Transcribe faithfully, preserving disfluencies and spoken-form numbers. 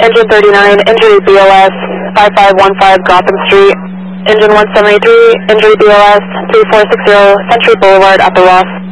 Engine thirty-nine, injury B O S, five five one five Gotham Street. Engine one seventy-three, injury B O S, three four six zero Century Boulevard, Upper Ross.